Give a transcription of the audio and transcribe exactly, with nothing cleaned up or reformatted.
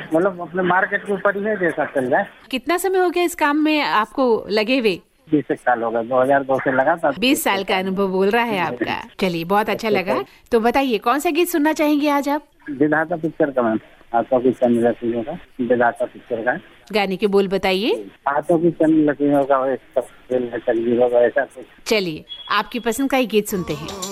मतलब अपने मार्केट के ऊपर ही है, जैसा चल जाए। कितना समय हो गया इस काम में आपको लगे हुए? बीस एक साल हो गए, दो हजार दो से लगा था। बीस साल का अनुभव बोल रहा है आपका। चलिए, बहुत अच्छा लगा। तो बताइए, कौन सा गीत सुनना चाहेंगे आज आप? विधाता पिक्चर का मैम, हाथों की चंद लकीरों का, विधाता पिक्चर का। गाने के बोल बताइए। हाथों की चंद लकीरों का, ऐसा कुछ। चलिए, आपकी पसंद का ही गीत सुनते हैं।